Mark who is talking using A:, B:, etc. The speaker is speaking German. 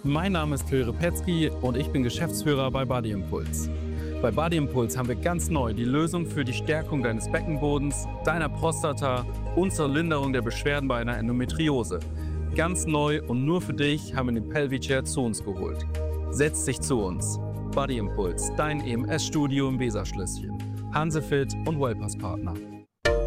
A: Mein Name ist Till Repetzky und ich bin Geschäftsführer bei Body Impulse. Bei Body Impulse haben wir ganz neu die Lösung für die Stärkung deines Beckenbodens, deiner Prostata und zur Linderung der Beschwerden bei einer Endometriose. Ganz neu und nur für dich haben wir den Pelvichair zu uns geholt. Setz dich zu uns. Body Impulse, dein EMS-Studio im Weserschlösschen. Hansefit und Wellpass-Partner.